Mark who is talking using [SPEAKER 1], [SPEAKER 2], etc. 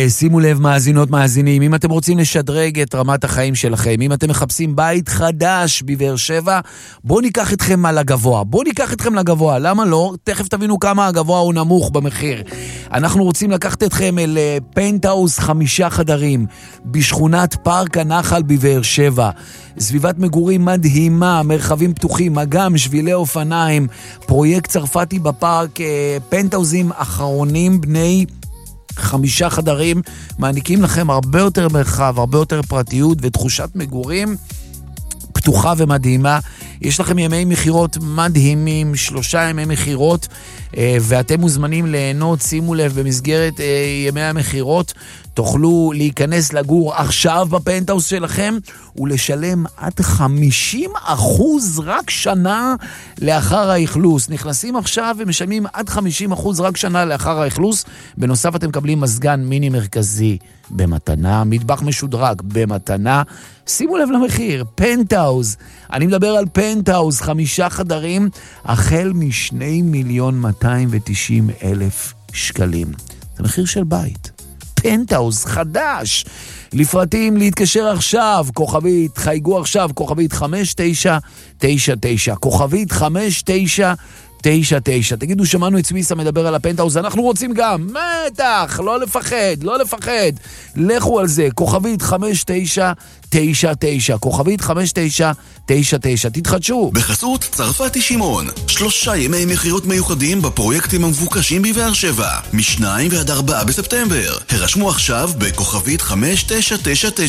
[SPEAKER 1] שימו לב מאזינות מאזינים, אם אתם רוצים לשדרג את רמת החיים שלכם, אם אתם מחפשים בית חדש בבאר שבע, בואו ניקח אתכם על הגבוה, למה לא? תכף תבינו כמה הגבוה הוא נמוך במחיר. אנחנו רוצים לקחת אתכם אל פנטהאוס 5 חדרים בשכונת פארק הנחל בבאר שבע, סביבת מגורים מדהימה, מרחבים פתוחים, אגם, שבילי אופניים, פרויקט צרפתי בפארק, פנטהאוזים אחרונים בני 5 חדרים, מעניקים לכם הרבה יותר מרחב, הרבה יותר פרטיות ותחושת מגורים פתוחה ומדהימה. יש לכם ימי מחירות מדהימים, 3 ימי מחירות, ואתם מוזמנים ליהנות, שימו לב, במסגרת ימי המחירות, תוכלו להיכנס לגור עכשיו בפנטהאוס שלכם, ולשלם עד 50% רק שנה לאחר האכלוס. נכנסים עכשיו ומשלמים עד 50% רק שנה לאחר האכלוס. בנוסף אתם מקבלים מזגן מיני מרכזי במתנה, מטבח משודרג במתנה. שימו לב למחיר, פנטהאוס. אני מדבר על פנטהאוס 5 חדרים, החל מ2,290,000 שקלים. זה מחיר של בית. פנטהאוס חדש. לפרטים להתקשר עכשיו, כוכבית, חייגו עכשיו, כוכבית 5999, כוכבית 5999. תגידו, שמענו את סוויסה מדבר על הפנטהאוס, אנחנו רוצים גם, מתח, לא לפחד. לכו על זה, כוכבית 5999, כוכבית 5999, תתחדשו.
[SPEAKER 2] בחסות צרפתי שמעון, 3 ימי מחירות מיוחדים בפרויקטים המבוקשים בבאר שבע, מ2 ועד 4 בספטמבר. הרשמו עכשיו בכוכבית 5999.